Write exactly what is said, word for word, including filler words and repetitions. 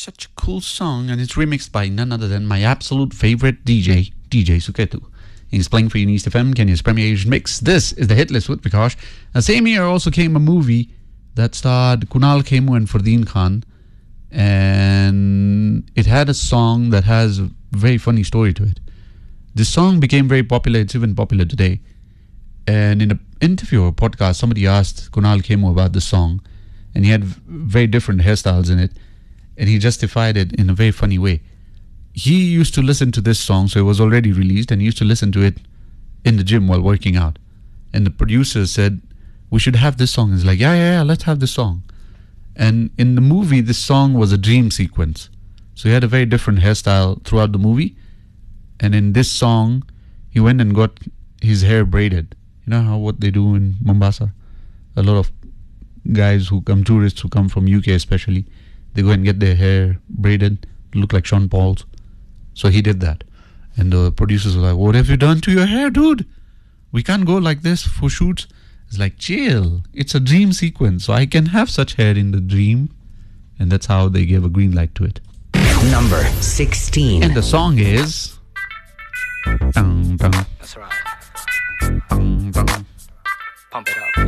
such a cool song, and it's remixed by none other than my absolute favorite D J, D J Suketu. He's playing for East F M, Kenya's premier Asian mix. This is the hit list with Vikash. The same year also came a movie that starred Kunal Khemu and Fardeen Khan, and it had a song that has a very funny story to it. This song became very popular. It's even popular today. And in an interview or podcast, somebody asked Kunal Khemu about the song, and he had very different hairstyles in it, and he justified it in a very funny way. He used to listen to this song, so it was already released, and he used to listen to it in the gym while working out. And the producer said, we should have this song. He's like, yeah, yeah, yeah, let's have this song. And in the movie, this song was a dream sequence. So he had a very different hairstyle throughout the movie. And in this song, he went and got his hair braided. You know how what they do in Mombasa? A lot of guys who come, tourists who come from U K especially, they go and get their hair braided, look like Sean Paul's. So he did that. And the producers were like, what have you done to your hair, dude? We can't go like this for shoots. It's like, chill. It's a dream sequence, so I can have such hair in the dream. And that's how they gave a green light to it. Number sixteen. And the song is... Dun, dun. That's right. Dun, dun. Pump it up.